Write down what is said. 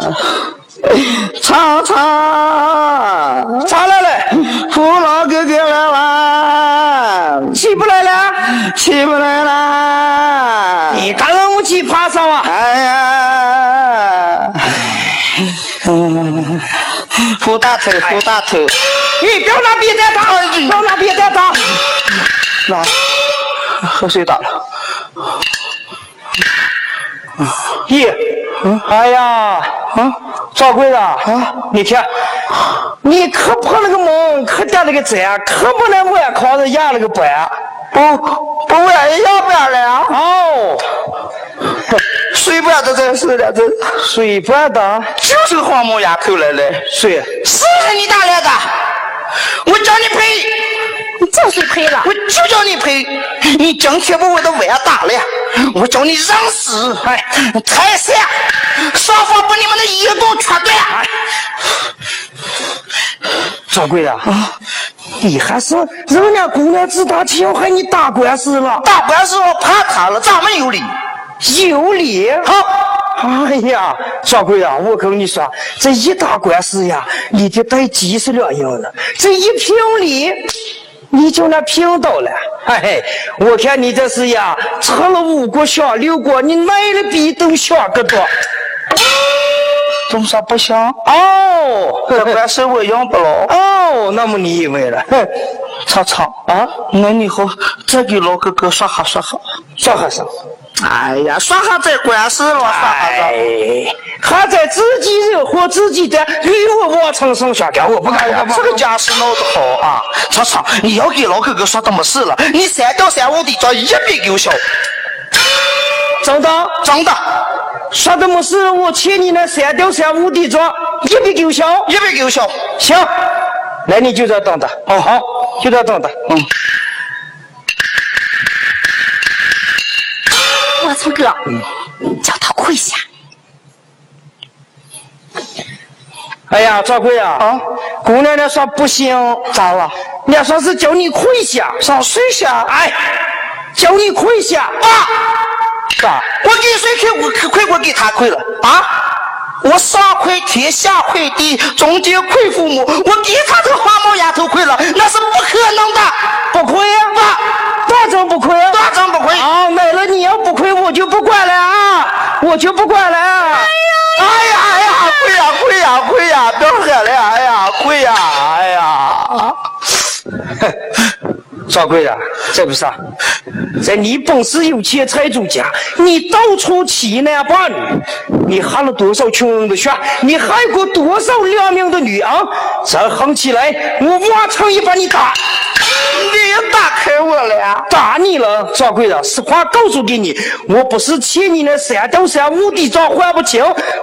唱来了，父老哥哥来了，起不来了，起不来了， 你刚刚我去爬上啊！ 哎呀，扶大腿，扶大腿， 你不要拿别再打，不要拿别再打， 来，喝水打了。 咦，哎呀，赵贵子啊，你看，你可破了个梦，可点了个赞，可不能晚考的压了个班， 不晚要不要了？ 哦， 睡不了的真是的，这睡不的， 就是黄毛丫头来了， 睡， 是你打来的，我叫你赔。 你就是赔了， 我就叫你赔，你今天把我的碗打了，我叫你让死，太闲，上方把你们的衣都全断。 赵贵啊，你还是人家姑娘自打情害你打官司了， 打官司我怕他了，咱们有理， 有理。 好， 哎呀，赵贵啊，我跟你说，这一打官司呀，你得带几十两银子，这一评理。你就那平到了，哎，我看你这是呀，吃了5国香6国，你买了比都香个多。 总算不行哦， 这官司我用不了哦，那么你以为了？ 唱啊，那你以后再给老哥哥说哈说哈。哎呀，说哈这官司了，说哈还在自己人和自己的与我往成生下掉，我不敢这个家事闹得好啊！唱，你要给老哥哥说他没事了，你3吊3物的这100够小， 真的，说的没事，我欠你那3吊3物的账100够小 ，100够小， 行，那你就这等着，好，就这等着， 我聪哥，叫他跪下。 哎呀，赵贵啊，姑娘家说不行， 咋了？ 人家说是叫你跪下， 上睡下， 哎，叫你跪下咋？我给谁跪？我跪过给他跪了我上跪天，下跪地，中间跪父母，我给他这个黄毛丫头跪了，那是不可能的， 不亏啊，当真不亏啊，啊，买了你要不亏，我就不管了啊，我就不管了。 哎呀，跪呀，不要喊了，哎呀，跪呀，哎呀。 赵贵啊，这不是啊，这你本是有钱财主家，你到处欺男霸女，你害了多少穷人的血，你害过多少良民的女儿，这横起来，我挖成一把你打。 你也打开我了呀？ 打你了，赵贵啊，实话告诉给你，我不是欠你那3吊3物的账还不清。